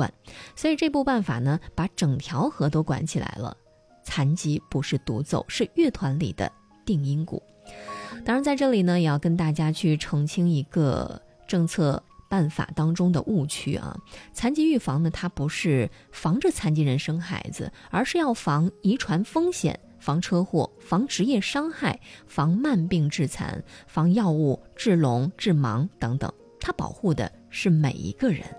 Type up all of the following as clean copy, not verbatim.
灌。所以这部办法呢，把整条河都管起来了。残疾不是独奏，是乐团里的定音鼓。当然在这里呢，也要跟大家去澄清一个政策办法当中的误区啊。残疾预防呢，它不是防着残疾人生孩子，而是要防遗传风险，防车祸，防职业伤害，防慢病致残，防药物致聋致盲等等。它保护的是每一个人。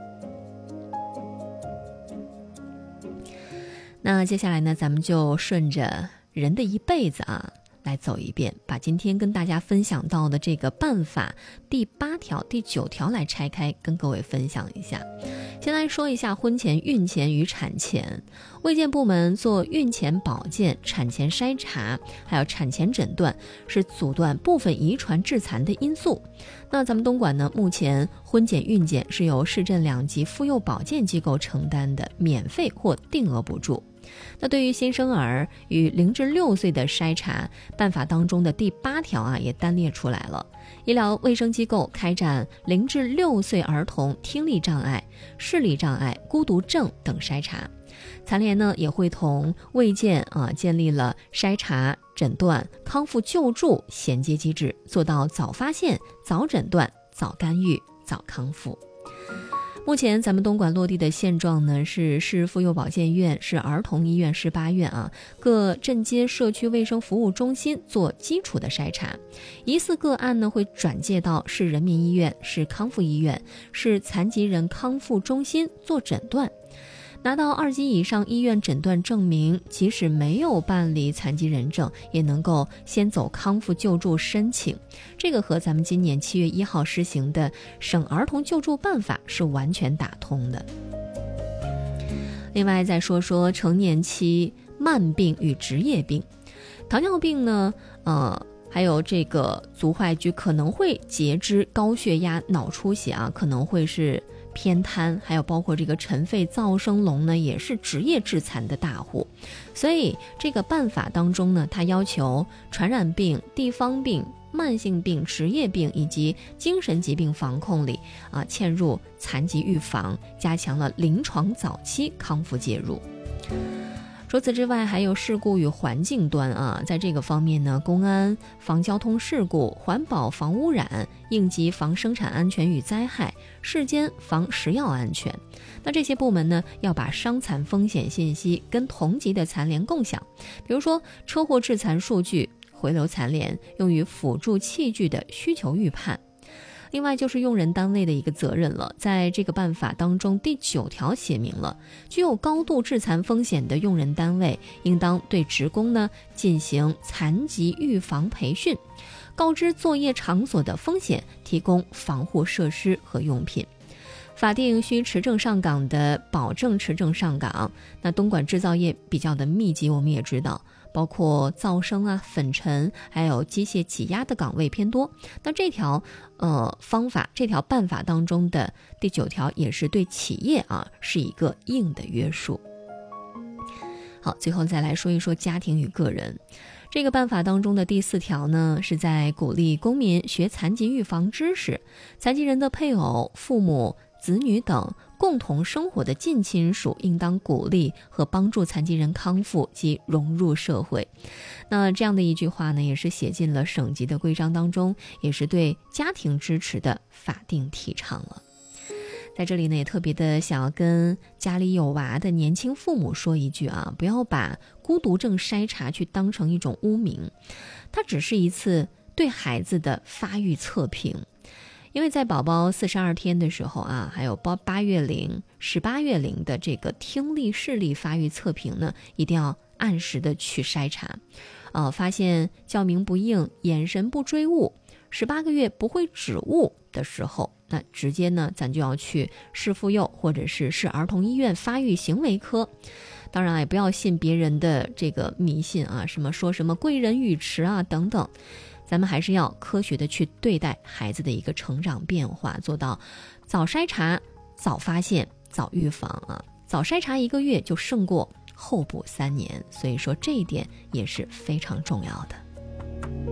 那接下来呢，咱们就顺着人的一辈子啊来走一遍，把今天跟大家分享到的这个办法第8条、第9条来拆开，跟各位分享一下。先来说一下婚前、孕前与产前。卫健部门做孕前保健、产前筛查，还有产前诊断，是阻断部分遗传致残的因素。那咱们东莞呢，目前婚检、孕检是由市镇2级妇幼保健机构承担的，免费或定额补助。那对于新生儿与0至6岁的筛查，办法当中的第8条啊也单列出来了。医疗卫生机构开展0至6岁儿童听力障碍、视力障碍、孤独症等筛查。残联呢也会同卫健建立了筛查、诊断、康复救助衔接机制，做到早发现、早诊断、早干预、早康复。目前咱们东莞落地的现状呢，是市妇幼保健院、市儿童医院18院啊，各镇街社区卫生服务中心做基础的筛查，疑似个案呢会转介到市人民医院、市康复医院、市残疾人康复中心做诊断。拿到2级以上医院诊断证明，即使没有办理残疾人证，也能够先走康复救助申请。这个和咱们今年7月1号施行的省儿童救助办法是完全打通的。另外再说说成年期慢病与职业病。糖尿病呢还有这个足坏疽可能会截肢、高血压、脑出血啊，可能会是偏瘫，还有包括这个尘肺噪声聋呢，也是职业致残的大户。所以这个办法当中呢，它要求传染病、地方病、慢性病、职业病以及精神疾病防控里嵌入残疾预防，加强了临床早期康复介入。除此之外，还有事故与环境端在这个方面呢，公安防交通事故、环保防污染、应急防生产安全与灾害、市监防食药安全。那这些部门呢，要把伤残风险信息跟同级的残联共享，比如说车祸致残数据回流残联，用于辅助器具的需求预判。另外就是用人单位的一个责任了，在这个办法当中第9条写明了，具有高度致残风险的用人单位应当对职工呢进行残疾预防培训，告知作业场所的风险，提供防护设施和用品。法定需持证上岗的保证持证上岗。那东莞制造业比较的密集，我们也知道，包括噪声粉尘还有机械挤压的岗位偏多。那这条这条办法当中的第9条也是对企业是一个硬的约束。好，最后再来说一说家庭与个人。这个办法当中的第4条呢，是在鼓励公民学残疾预防知识，残疾人的配偶、父母、子女等共同生活的近亲属应当鼓励和帮助残疾人康复及融入社会。那这样的一句话呢，也是写进了省级的规章当中，也是对家庭支持的法定提倡了。在这里呢，也特别的想要跟家里有娃的年轻父母说一句不要把孤独症筛查去当成一种污名，它只是一次对孩子的发育测评。因为在宝宝42天的时候还有8月龄、18月龄的这个听力视力发育测评呢，一定要按时的去筛查。发现叫名不应、眼神不追物、18个月不会指物的时候，那直接呢咱就要去市妇幼或者是市儿童医院发育行为科。当然也不要信别人的这个迷信说什么贵人语迟等等，咱们还是要科学的去对待孩子的一个成长变化，做到早筛查、早发现、早预防早筛查1个月就胜过后补3年，所以说这一点也是非常重要的。